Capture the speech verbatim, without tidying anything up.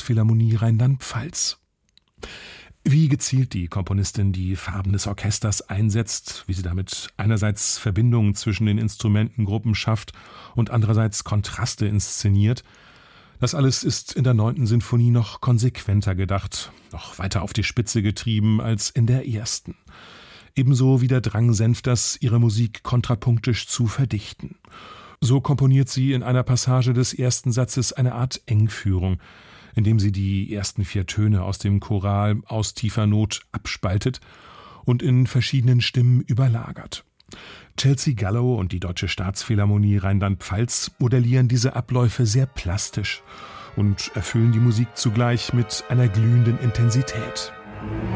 Staatsphilharmonie Rheinland-Pfalz. Wie gezielt die Komponistin die Farben des Orchesters einsetzt, wie sie damit einerseits Verbindungen zwischen den Instrumentengruppen schafft und andererseits Kontraste inszeniert, das alles ist in der neunten Sinfonie noch konsequenter gedacht, noch weiter auf die Spitze getrieben als in der ersten. Ebenso wie der Drang Senfters, ihre Musik kontrapunktisch zu verdichten. So komponiert sie in einer Passage des ersten Satzes eine Art Engführung, indem sie die ersten vier Töne aus dem Choral aus tiefer Not abspaltet und in verschiedenen Stimmen überlagert. Chelsea Gallo und die Deutsche Staatsphilharmonie Rheinland-Pfalz modellieren diese Abläufe sehr plastisch und erfüllen die Musik zugleich mit einer glühenden Intensität.